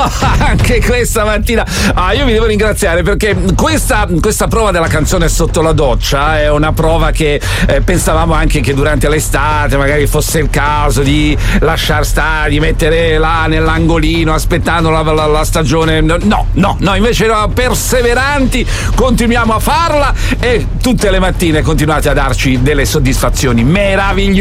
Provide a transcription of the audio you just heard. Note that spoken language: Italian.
anche questa mattina. Io vi devo ringraziare perché questa prova della canzone sotto la doccia è una prova che pensavamo anche che durante l'estate magari fosse il caso di lasciar stare, di mettere là nell'angolino aspettando la stagione. No, invece perseveranti, continuiamo a farla e tutte le mattine continuate a darci delle soddisfazioni meravigliose.